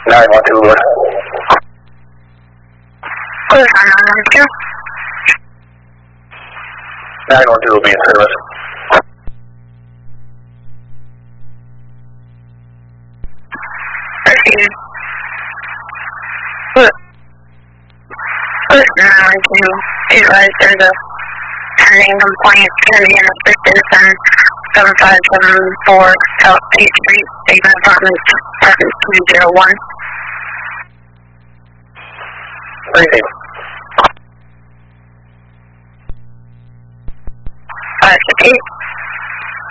912, Lord. Clear for 912. 912 will be in service. Proceed. Clear 912. Be advised there's a pending complaint to the innocent citizen 7574 South 8th Street, Statement Apartment 201. Proceed. 558.